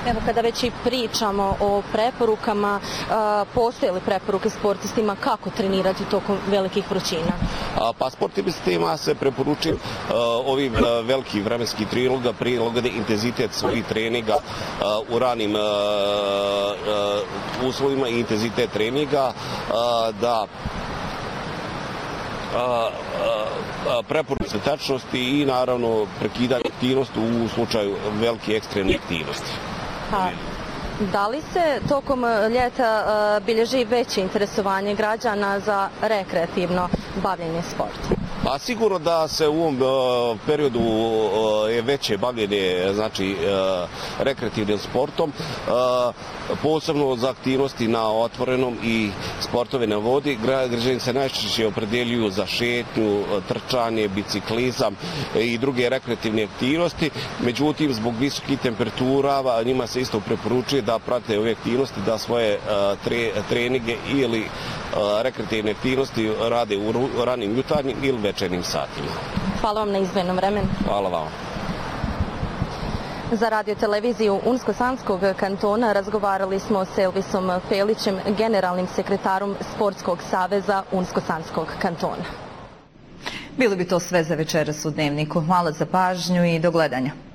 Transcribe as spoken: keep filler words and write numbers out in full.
Evo, kada već i pričamo o preporukama, postoje li preporuke sportistima kako trenirati tokom velikih vrućina? Pa sportistima se preporučuju ovim velikih vremenskih triloga, prilagode intenzitet svojih treninga u ranim uslovima i intenzitet treninga, da preporuke tačnosti i naravno prekidanje aktivnosti u slučaju velike ekstremne aktivnosti. Pa, da li se tokom ljeta bilježi veće interesovanje građana za rekreativno bavljenje sportom? Pa sigurno da se u ovom periodu je veće bavljenje, znači, rekreativnim sportom, posebno za aktivnosti na otvorenom i sportove na vodi. Građani se najčešće opredeljuju za šetnju, trčanje, biciklizam i druge rekreativne aktivnosti. Međutim, zbog visokih temperatura njima se isto preporučuje da prate ove aktivnosti, da svoje treninge ili rekreativne aktivnosti rade u ranim jutarnjim ili večernjim satima. Hvala vam na izdvojenom vremenu. Hvala vam. Za radio-televiziju Unsko-Sanskog kantona razgovarali smo s Elvisom Pelićem, generalnim sekretarom Sportskog saveza Unsko-Sanskog kantona. Bilo bi to sve za večeras u Dnevniku. Hvala za pažnju i do gledanja.